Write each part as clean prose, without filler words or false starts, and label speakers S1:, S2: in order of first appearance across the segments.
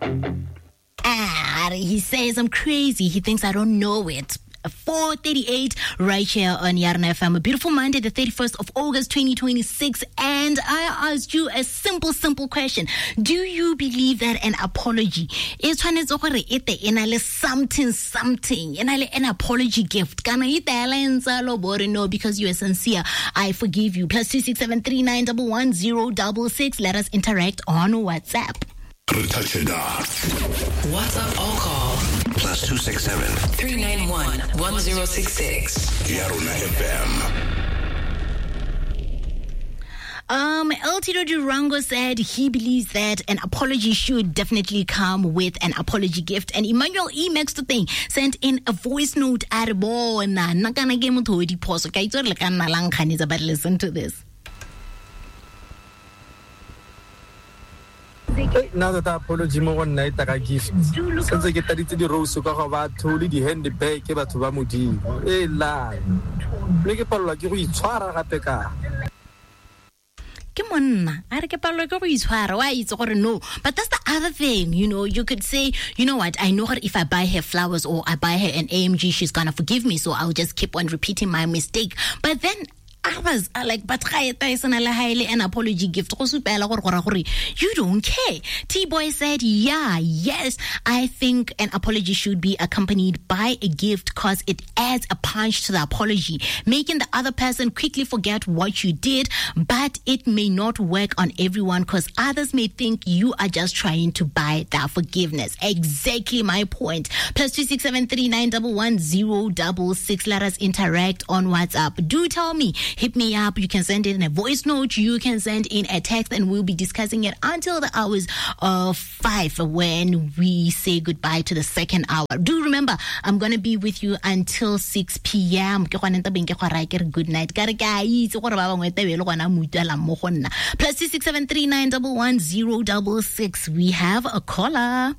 S1: He says I'm crazy. He thinks I don't know it. 4:38 right here on Yarn FM. A beautiful Monday, the 31st of August 2026. And I asked you a simple question. Do you believe that an apology is something an apology gift? No, because you are sincere. I forgive you. +26739111066. Let us interact on WhatsApp.
S2: WhatsApp or call +267 391 1066.
S3: Yarona FM.
S1: Eltido Durango said he believes that an apology should definitely come with an apology gift. And Emmanuel E. Next thing sent in a voice note at but listen to this.
S4: Now that apology more night that I give since I get the rose about to the hand the bag about to Ramudi. Eh, la. Make a parla give you Twara.
S1: Come on, I why it's or no. But that's the other thing, you could say, you know what, I know her if I buy her flowers or I buy her an AMG, she's gonna forgive me, so I'll just keep on repeating my mistake. But then others are like, but an apology gift. You don't care. T-Boy said, yes, I think an apology should be accompanied by a gift because it adds a punch to the apology, making the other person quickly forget what you did, but it may not work on everyone because others may think you are just trying to buy their forgiveness. Exactly my point. +26739111066. Let us interact on WhatsApp. Do tell me. Hit me up. You can send in a voice note. You can send in a text, and we'll be discussing it until the hours of 5 when we say goodbye to the second hour. Do remember, I'm going to be with you until 6 p.m. Good night. +26739111066. We have a caller.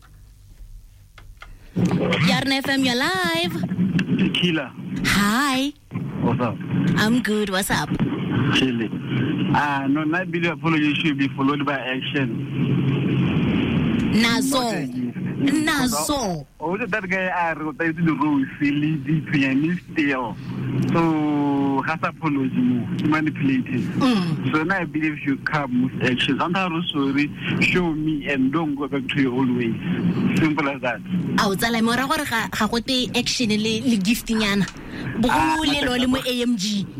S1: Yarn FM, you're live.
S5: Tequila.
S1: Hi.
S5: What's up?
S1: I'm good. What's up?
S5: Chilly. No, I believe apology should be followed by action.
S1: Nazo.
S5: Oh, that guy I wrote the rules, silly, pianist still. So, has apology manipulated. So now I believe you come with action. Sometimes sorry, show me and don't go back to your old ways. Simple as that.
S1: Action gifting AMG.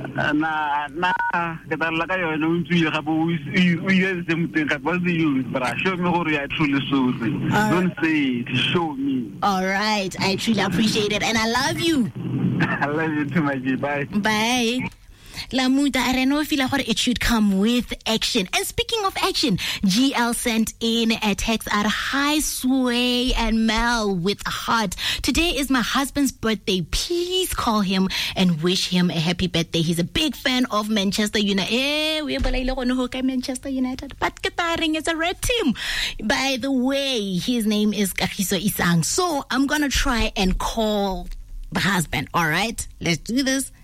S5: Show me who I truly sorry. Don't say it, show me.
S1: All right, I truly appreciate it, and I love you.
S5: I love you too, my G. Bye.
S1: Bye. Lamuta, I don't know if it should come with action. And speaking of action, GL sent in a text at Hi Sway and Mel with a heart. Today is my husband's birthday. Please call him and wish him a happy birthday. He's a big fan of Manchester United. Manchester United. But Kataring is a red team. By the way, his name is Kagiso Isang. So I'm gonna try and call the husband. All right, let's do this.